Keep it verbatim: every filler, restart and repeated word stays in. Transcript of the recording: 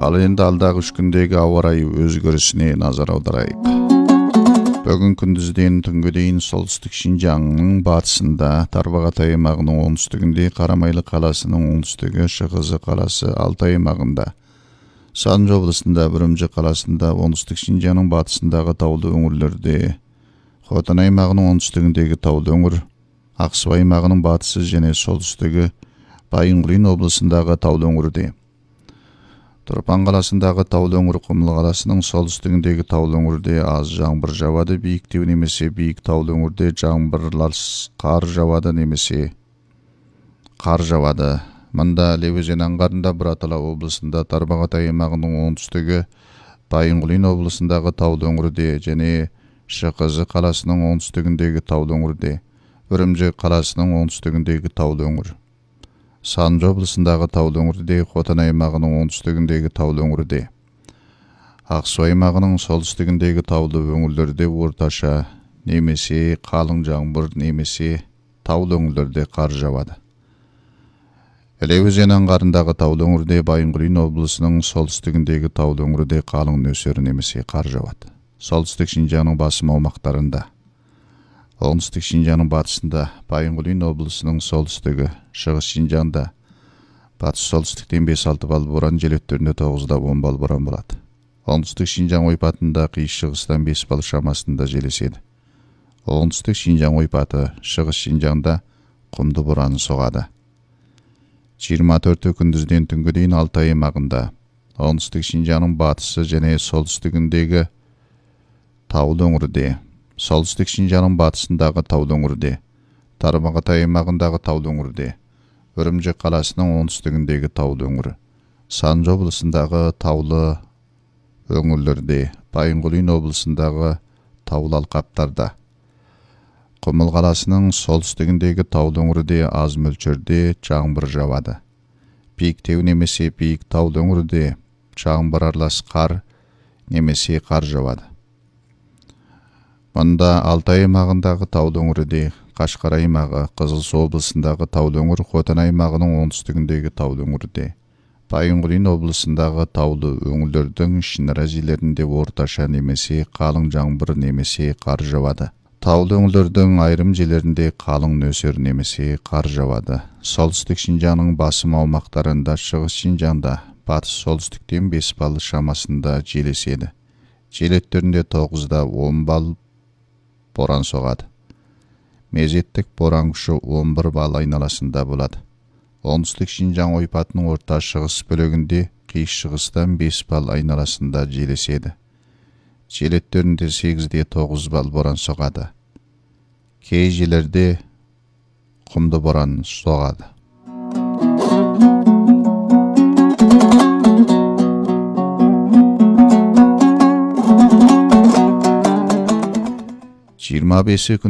Ал енді алдағы үш күндегі ауа райы өзгерісіне назар аударайық. Бүгін күндізден түнге дейін солтүстік Шинжаңның батысында, Тарбағатай аймағының оңтүстігінде, Қарамайлы қаласының оңтүстігі, Шығызы қаласы, Алтай аймағында, Санжы облысында, Үрімжі қаласында, оңтүстік Шинжаңның батысындағы таулы өңірлерде, Хотан аймағының оңтүстігіндегі таулы өңір, Ақсу аймағының батысы және солтүстігі, Байынғұлин облысындағы таулы өңірде, Тұрпан қаласындағы таулы өңір, Құмыл қаласының солтүстігіндегі таулы өңірде аз жаңбыр жауады, биіктеу немесе биік таулы өңірде жаңбырлас қар жауады немесе қар жауады. Мұнда Іле өзені аңғарында, Бұратала облысында, Тарбағатай аймағының оңтүстігі, Байынғұлин облысындағы таулы өңірде және Шығызы қаласының оңтүстігіндегі таулы өңірде, Үрімжі қаласының оңтүстігіндегі таулы өңір, Санжы облысындағы таулы өңірде, Хотан аймағының оңтүстігіндегі таулы өңірде, Ақсу аймағының солтүстігіндегі таулы өңірлерде орташа немесе қалың жаңбыр немесе таулы өңірлерде қар жауады. Іле өзені аңғарындағы таулы өңірде, Байынғұлин облысының солтүстігіндегі таулы өңірде қалың нөсер немесе қар жауады. Солтүстік Шинжаңның басым аумақтарында, оңтүстік Шинжаңның батысында, Байынғұлин облысының солтүстігі, Шығыс Шинжаңда, батыс солтүстіктен бес алты балл боран, жел өттерінде тоғыздан он балл боран болады. Оңтүстік Шинжаң ойпатында қиыс шығыстан бес балл шамасында жел еседі. Оңтүстік Шинжаң ойпаты, Шығыс Шинжаңда құмды боран соғады. жиырма төрті күндізден түнге дейін Алтай аймағында, оңтүстік Шинжаңның батысы және солтүстігіндегі таулы өңірде, солтүстік Шинжаңның батысындағы таулы өңірде, Тарбағатай аймағындағы таулы өңірде, Үрімжі қаласының оңтүстігіндегі таулы өңірі, Санжы облысындағы таулы өңірлерде, Байынғұлин облысындағы таулы алқаптарда, Құмыл қаласының солтүстігіндегі таулы өңірде аз мөлшерде жаңбыр жауады. Биіктеу немесе биік таулы өңірде жаңбыр аралас қар немесе қар жауады. Мұнда Алтай аймағындағы таулы өңірде, Қашқар аймағы, Қызылсу облысындағы таулы өңір, Хотан аймағының оңтүстігіндегі таулы өңірде, Байынғұлин облысындағы таулы өңірлердің ішінара жерлерінде орташа немесе қалың жаңбыр немесе қар жауады. Таулы өңірлердің айрым жерлерінде қалың нөсер немесе қар жауады. Солтүстік Шинжаңның басым аумақтарында, Шығыс Шинжаңда, батыс солтүстіктен бес балл шамасында жел еседі. Жел өттерінде тоғыздан он балл боран соғады. Мезеттік боран күші он бір балл айналасында болады. Оңтүстік Шинжаң ойпатының орта шығыс бөлігінде қиыс шығыстан бес балл айналасында жел еседі. Жел өттерінде сегізден тоғыз балл боран соғады. Кей жерлерде құмды боран соғады. жиырма бесі